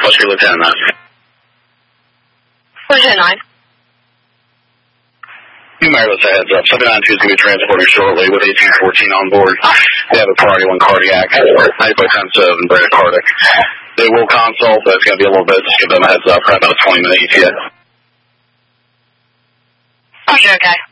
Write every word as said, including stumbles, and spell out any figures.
What's your Lieutenant nine? Lieutenant nine. Meredith, a heads up. seven nine two is going to be transported shortly with eighteen fourteen on board. They have a priority one cardiac. ninety-five times seven, bradycardic. They will consult, but it's going to be a little bit. Just give them a heads up. Probably about a twenty minute E T A. Okay, okay.